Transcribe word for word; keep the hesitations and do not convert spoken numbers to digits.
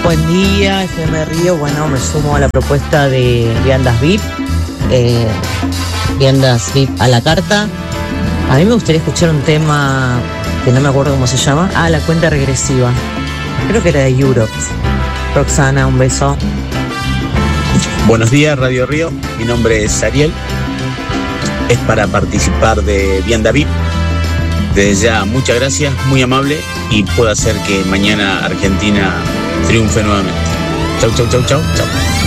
Buen día, F M Río. Bueno, me sumo a la propuesta de viandas V I P, eh, viandas V I P a la carta. A mí me gustaría escuchar un tema que no me acuerdo cómo se llama. Ah, la cuenta regresiva. Creo que era de Europe. Roxana, un beso. Buenos días, Radio Río. Mi nombre es Ariel. Es para participar de Vianda V I P. Desde ya, muchas gracias, muy amable, y puedo hacer que mañana Argentina triunfe nuevamente. Chau, chau, chau, chau, chau.